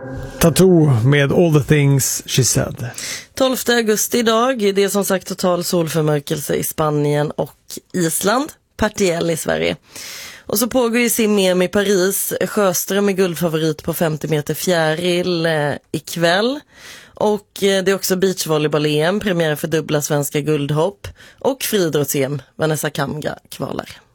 Tattoo med All the Things She Said. 12 augusti idag. Det är som sagt total solförmörkelse i Spanien och Island. Partiell i Sverige. Och så pågår ju sim-EM i Paris. Sjöström är guldfavorit på 50 meter fjäril ikväll. Och det är också beachvolleyboll-EM, premiär för dubbla svenska guldhopp. Och friidrotts-EM, Vanessa Kamga kvalar.